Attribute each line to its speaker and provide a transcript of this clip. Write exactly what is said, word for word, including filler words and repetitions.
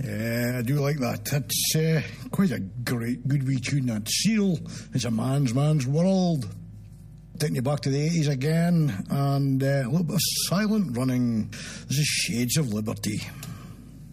Speaker 1: Yeah, I do like that. That's uh, quite a great, good wee tune, that. Seal, It's a Man's Man's World. Taking you back to the eighties again, and uh, a little bit of Silent Running. This is Shades of Liberty.